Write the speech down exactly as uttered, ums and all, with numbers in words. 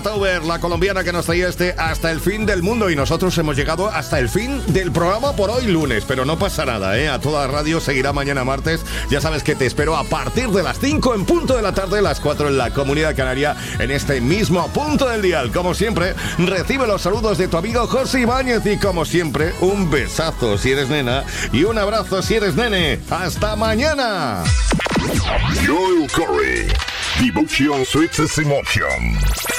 Tauber, la colombiana que nos traía este hasta el fin del mundo, y nosotros hemos llegado hasta el fin del programa por hoy lunes, pero no pasa nada, ¿eh? A toda radio seguirá mañana martes. Ya sabes que te espero a partir de las cinco en punto de la tarde, las cuatro en la Comunidad Canaria, en este mismo punto del dial. Como siempre, recibe los saludos de tu amigo José Ibáñez y como siempre, un besazo si eres nena y un abrazo si eres nene. ¡Hasta mañana! Joel Corry, Devotion Sweets Emotion.